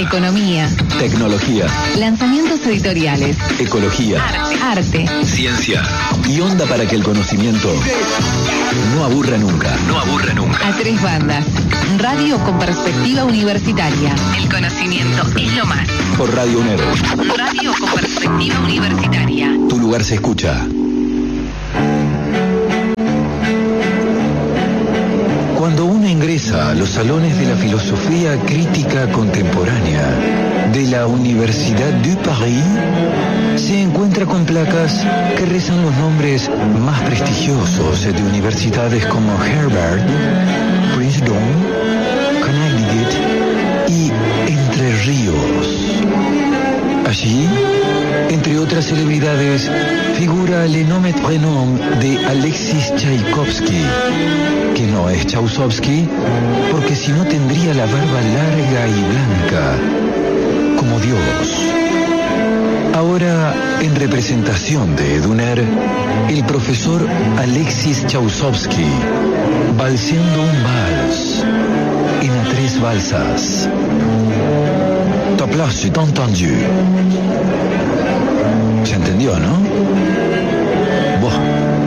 Economía. Tecnología. Lanzamientos editoriales. Ecología. Arte. Ciencia. Y onda para que el conocimiento no aburra nunca. No aburra nunca. A tres bandas. Radio con perspectiva universitaria. El conocimiento es lo más. Por Radio UNER. Radio con perspectiva universitaria. Tu lugar se escucha. Cuando uno ingresa a los salones de la filosofía crítica contemporánea de la Universidad de París, se encuentra con placas que rezan los nombres más prestigiosos de universidades como Harvard, Princeton, Connecticut y Entre Ríos. Allí, entre otras celebridades, figura le nom et prénom de Alexis Tchaikovsky, que no es Chausovsky, porque si no tendría la barba larga y blanca, como Dios. Ahora, en representación de Eduner, el profesor Alexis Chausovsky, balseando un vals en a tres balsas. Ta place est entendue. ¿Se entendió, no? Buah.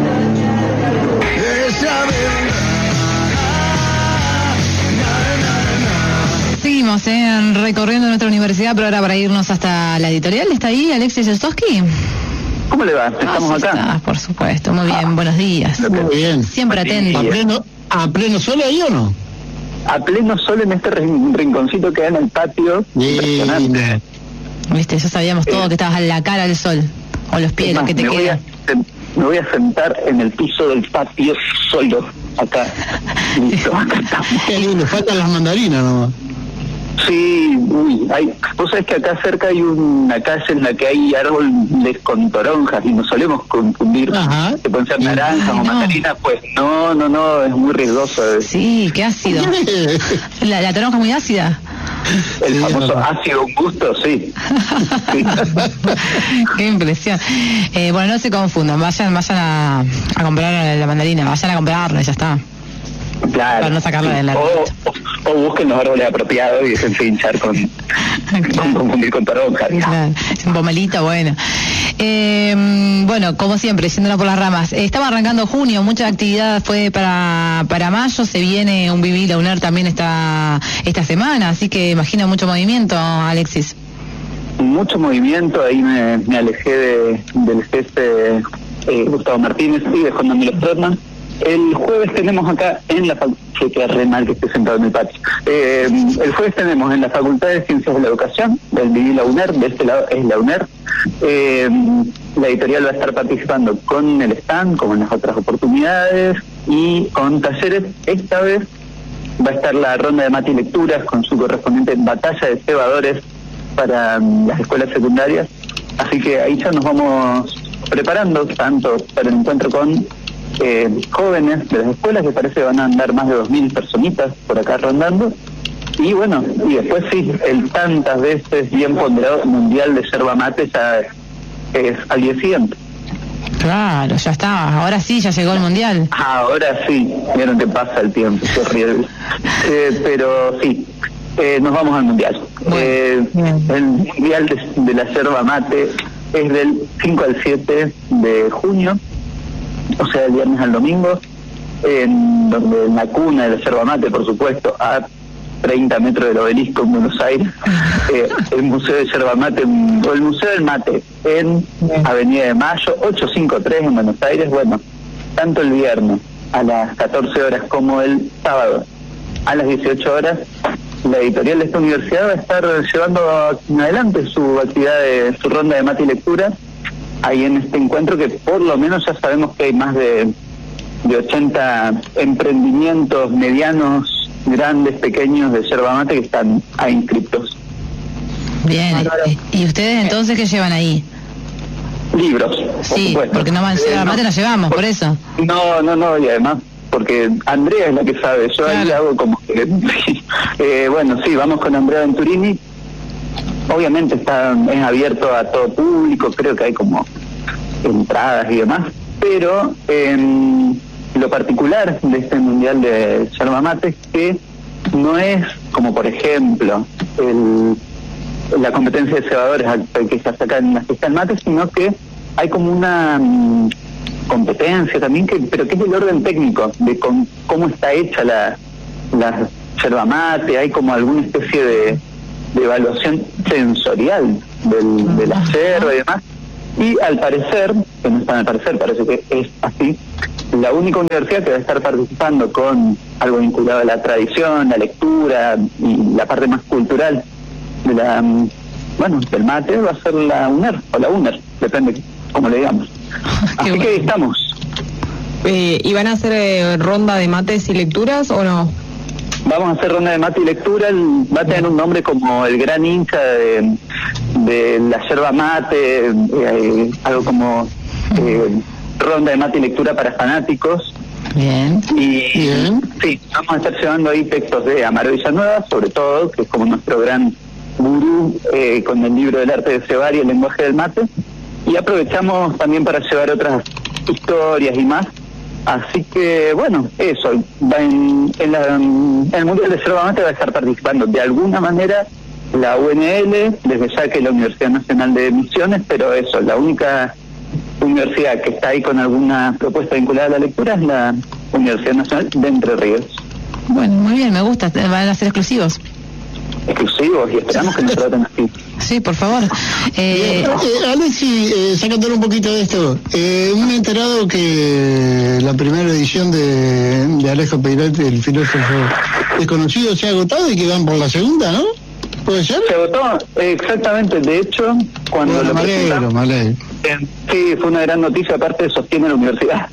Seguimos recorriendo nuestra universidad, pero ahora para irnos hasta la editorial. ¿Está ahí Alexis Chausovsky? ¿Cómo le va? Estamos sí acá. Está, por supuesto. Muy bien, buenos días. Muy bien. Siempre atento. ¿A pleno sol ahí o no? A pleno sol en este rinconcito que hay en el patio. Impresionante. Viste, ya sabíamos todo que estabas en la cara del sol. O los pies, lo que te queda. Me voy a sentar en el piso del patio solo. Acá. Listo, acá estamos. Qué lindo, faltan las mandarinas nomás. Sí, vos sabés que acá cerca hay una calle en la que hay árboles con toronjas y nos solemos confundir. Ajá. Que pueden ser naranjas o mandarinas, pues no, es muy riesgoso. Sí, qué ácido. La toronja muy ácida. El famoso ácido un gusto, sí. Sí. Qué impresión. Bueno, no se confundan, vayan a comprar la mandarina, vayan a comprarla, ya está. Claro. Para no sacarla de la o busquen los árboles apropiados y déjense hinchar con confundir con toronja. Claro. Un pomelito, bueno. Bueno, como siempre, yéndonos por las ramas. Estaba arrancando junio, mucha actividad fue para mayo, se viene un Viví la UNER también esta semana, así que imagino mucho movimiento, Alexis. Mucho movimiento, ahí me alejé del jefe Gustavo Martínez y de Juan Manuel Strootman. El jueves tenemos acá en la facultad, que re mal que esté sentado en el patio. El jueves tenemos en la Facultad de Ciencias de la Educación, del Viví la UNER, de este lado es la UNER. La editorial va a estar participando con el stand, como en las otras oportunidades, y con talleres. Esta vez va a estar la ronda de mate y lecturas con su correspondiente batalla de cebadores para las escuelas secundarias. Así que ahí ya nos vamos preparando, tanto para el encuentro con jóvenes de las escuelas, que parece que van a andar más de 2.000 personitas por acá rondando, y bueno, y después sí, el tantas veces bien ponderado mundial de yerba mate ya es al día siguiente. Claro, ya está, ahora sí, ya llegó el mundial. Ahora sí, vieron que pasa el tiempo, es horrible. Pero sí, nos vamos al mundial. El mundial de la yerba mate es del 5 al 7 de junio, o sea, el viernes al domingo, en la cuna de la yerba mate, por supuesto, a 30 metros del Obelisco en Buenos Aires, el Museo de Yerba Mate, o el Museo del Mate, en Avenida de Mayo, 853 en Buenos Aires. Bueno, tanto el viernes a las 14 horas como el sábado a las 18 horas, la editorial de esta universidad va a estar llevando adelante su actividad, su ronda de mate y lectura, ahí en este encuentro, que por lo menos ya sabemos que hay más de 80 emprendimientos medianos, grandes, pequeños de yerba mate que están ahí inscriptos. Bien, ¿y ustedes entonces qué llevan ahí? Libros, sí, por porque no van yerba mate, no llevamos, por eso. No, y además, porque Andrea es la que sabe, yo ahí hago como que... bueno, sí, vamos con Andrea Venturini. Obviamente es abierto a todo público, creo que hay como entradas y demás, pero lo particular de este mundial de yerba mate es que no es como, por ejemplo, la competencia de cebadores que se saca en la fiesta del mate, sino que hay como una competencia también, pero que es del orden técnico, de cómo está hecha la yerba mate. Hay como alguna especie de evaluación sensorial de la yerba y demás. Y al parecer, que no está al parecer, parece que es así, la única universidad que va a estar participando con algo vinculado a la tradición, la lectura y la parte más cultural de del mate va a ser la UNER, o la UNER, depende cómo le digamos. Así bueno. Que ahí estamos. ¿Y van a hacer ronda de mates y lecturas o no? Vamos a hacer ronda de mate y lectura. Va a tener un nombre como el gran hincha de la yerba mate, algo como ronda de mate y lectura para fanáticos. Bien. Y bien. Sí, vamos a estar llevando ahí textos de Amaro Villanueva, sobre todo, que es como nuestro gran gurú con el libro del arte de cebar y el lenguaje del mate. Y aprovechamos también para llevar otras historias y más. Así que, bueno, eso, en el Mundial de Yerba Mate va a estar participando de alguna manera la UNL, desde ya que la Universidad Nacional de Misiones, pero eso, la única universidad que está ahí con alguna propuesta vinculada a la lectura es la Universidad Nacional de Entre Ríos. Bueno, muy bien, me gusta, van a ser exclusivos. Exclusivos, y esperamos que nos traten así. Sí, por favor. Alexi, sacándole un poquito de esto, me he enterado que la primera edición de Alejo Peirate, el filósofo desconocido, se ha agotado y que van por la segunda, ¿no? ¿Puede ser? Se agotó, exactamente. De hecho, cuando lo presentamos... Sí, fue una gran noticia, aparte sostiene la universidad.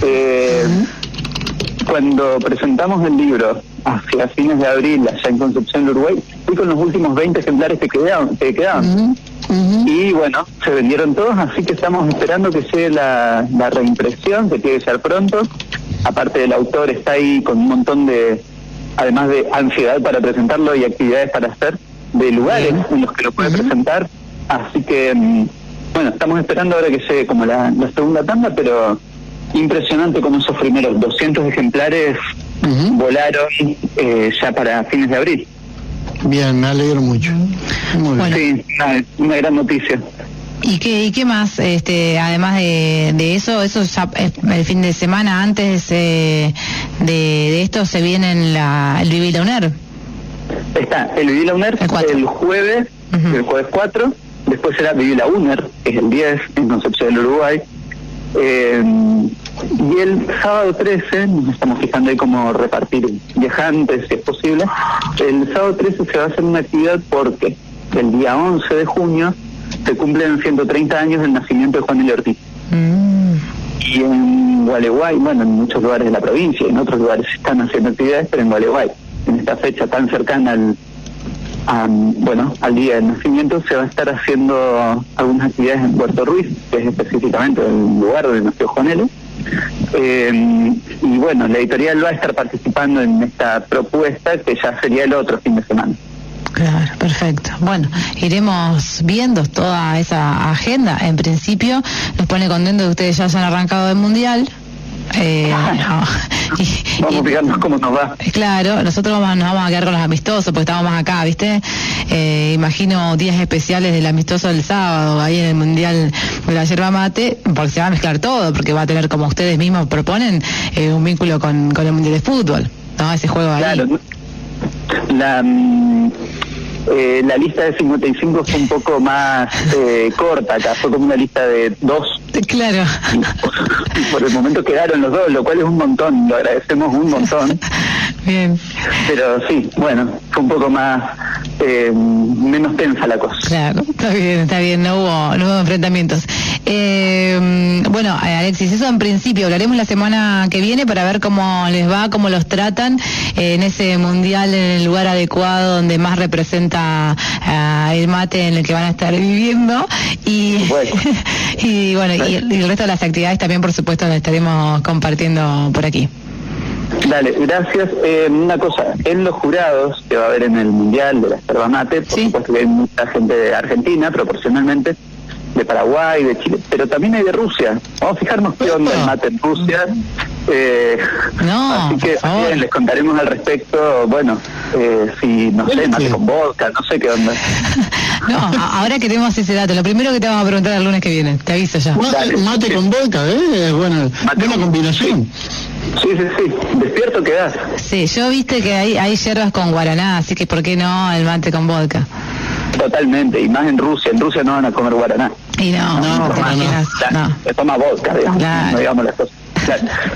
Cuando presentamos el libro hacia fines de abril allá en Concepción, Uruguay, fui con los últimos 20 ejemplares que quedaban. Y bueno, se vendieron todos, así que estamos esperando que llegue la reimpresión, que tiene que ser pronto. Aparte, del autor está ahí con un montón además de ansiedad para presentarlo y actividades para hacer, de lugares en los que lo puede presentar. Así que, bueno, estamos esperando ahora que llegue como la segunda tanda, pero impresionante como esos primeros 200 ejemplares volaron ya para fines de abril. Bien, me alegro mucho. Muy bueno. Sí, una gran noticia. ¿Y qué más? Además de eso ya el fin de semana antes de esto se viene el Viví la UNER. Está el Viví la UNER el jueves 4, después será Viví la UNER, que es el 10 en Concepción del Uruguay. Y el sábado 13, nos estamos fijando ahí cómo repartir viajantes, si es posible. El sábado 13 se va a hacer una actividad porque el día 11 de junio se cumplen 130 años del nacimiento de Juan L. Ortiz. Y en Gualeguay, bueno, en muchos lugares de la provincia, en otros lugares se están haciendo actividades, pero en Gualeguay, en esta fecha tan cercana al día del nacimiento, se va a estar haciendo algunas actividades en Puerto Ruiz, que es específicamente el lugar donde nació Juan L. Y bueno, la editorial va a estar participando en esta propuesta, que ya sería el otro fin de semana. Claro, perfecto. Bueno, iremos viendo toda esa agenda. En principio, nos pone contento que ustedes ya hayan arrancado el Mundial. Vamos a fijarnos cómo nos va. Claro, nosotros nos vamos a quedar con los amistosos porque estamos más acá, ¿viste? Imagino días especiales del amistoso del sábado ahí en el Mundial de la Yerba Mate, porque se va a mezclar todo, porque va a tener, como ustedes mismos proponen, un vínculo con el Mundial de Fútbol, ¿no? Ese juego ahí. Claro. La lista de 55 fue un poco más corta acá, fue como una lista de 2. Claro. Por el momento quedaron los 2, lo cual es un montón, lo agradecemos un montón. Bien. Pero sí, bueno, fue un poco más, menos tensa la cosa. Claro, está bien, no hubo enfrentamientos. Bueno, Alexis, eso en principio, hablaremos la semana que viene para ver cómo les va, cómo los tratan en ese mundial, en el lugar adecuado donde más representa el mate en el que van a estar viviendo y bueno, y el resto de las actividades también, por supuesto, las estaremos compartiendo por aquí. Dale, gracias. Una cosa, en los jurados que va a haber en el Mundial de la Yerba Mate, por supuesto que hay mucha gente de Argentina, proporcionalmente, de Paraguay, de Chile, pero también hay de Rusia. Vamos a fijarnos qué onda el mate en Rusia. Así que también les contaremos al respecto, bueno, si, no sé, mate con vodka, no sé qué onda. No, ahora queremos ese dato. Lo primero que te vamos a preguntar el lunes que viene, te aviso ya. Mate con vodka, es buena combinación. Sí, despierto quedás. Sí, yo viste que hay hierbas con guaraná, así que ¿por qué no el mate con vodka? Totalmente, y más en Rusia no van a comer guaraná. Y no, te imaginas, no. Se toma vodka, digamos, Claro. no digamos las cosas. Claro.